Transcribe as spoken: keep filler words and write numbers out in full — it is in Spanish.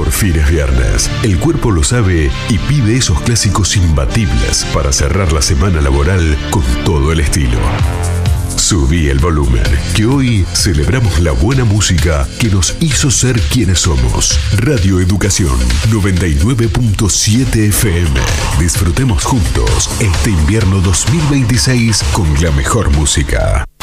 Por fin es viernes, el cuerpo lo sabe y pide esos clásicos imbatibles para cerrar la semana laboral con todo el estilo. Subí el volumen, que hoy celebramos la buena música que nos hizo ser quienes somos. Radio Educación noventa y nueve punto siete F M. Disfrutemos juntos este invierno dos mil veintiséis con la mejor música.